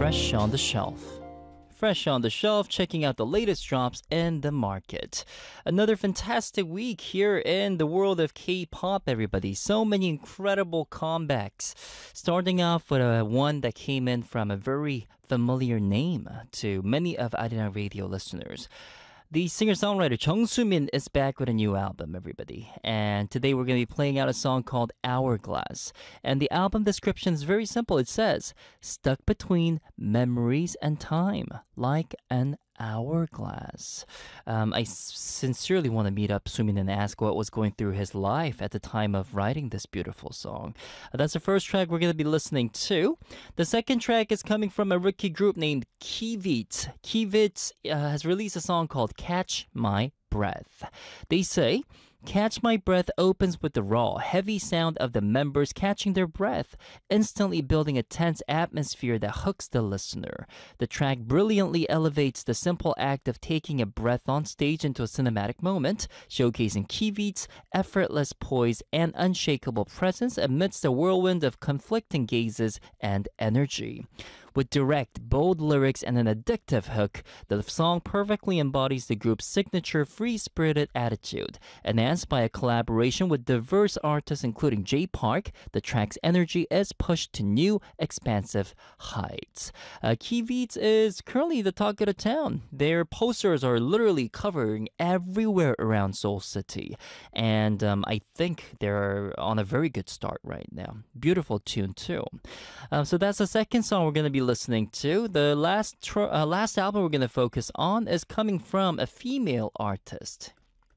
Fresh on the Shelf. Fresh on the Shelf, checking out the latest drops in the market. Another fantastic week here in the world of K-pop, everybody. So many incredible comebacks. Starting off with one that came in from a very familiar name to many of Arena Radio listeners. The singer-songwriter Jung Soo-min is back with a new album, everybody. And today we're going to be playing out a song called Hourglass. And the album description is very simple. It says, stuck between memories and time, like an hourglass. I sincerely want to meet up Soo-min and ask what was going through his life at the time of writing this beautiful song. That's the first track we're going to be listening to. The second track is coming from a rookie group named Kivit. Kivit has released a song called Catch My Breath. They say, Catch My Breath opens with the raw, heavy sound of the members catching their breath, instantly building a tense atmosphere that hooks the listener. The track brilliantly elevates the simple act of taking a breath on stage into a cinematic moment, showcasing Kivit's effortless poise and unshakable presence amidst a whirlwind of conflicting gazes and energy. With direct, bold lyrics and an addictive hook, the song perfectly embodies the group's signature free-spirited attitude. Enhanced by a collaboration with diverse artists including Jay Park, the track's energy is pushed to new, expansive heights. Kivit is currently the talk of the town. Their posters are literally covering everywhere around Seoul City. And I think they're on a very good start right now. Beautiful tune too. So that's the second song we're going to be listening to. The last album we're going to focus on is coming from a female artist.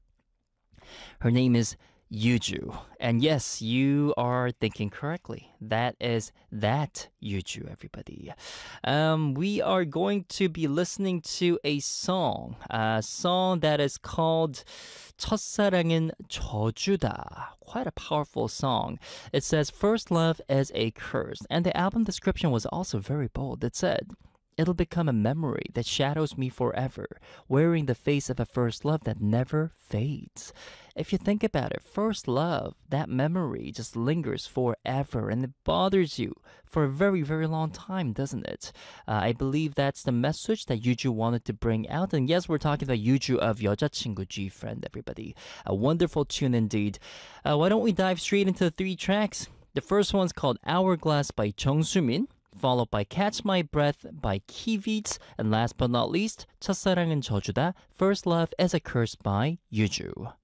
Her name is Yuju. And yes, you are thinking correctly. That is that Yuju, everybody. We are going to be listening to a song that is called 첫사랑은 저주다. Quite a powerful song. It says, first love is a curse. And the album description was also very bold. It said, it'll become a memory that shadows me forever, wearing the face of a first love that never fades. If you think about it, first love, that memory just lingers forever and it bothers you for a very, very long time, doesn't it? I believe that's the message that Yuju wanted to bring out. And yes, we're talking about Yuju of 여자친구 G-Friend, everybody. A wonderful tune indeed. Why don't we dive straight into the three tracks? The first one's called Hourglass by Jung Soo-min, followed by Catch My Breath by Kivit, and last but not least, 첫사랑은 저주다, First Love is a Curse by Yuju.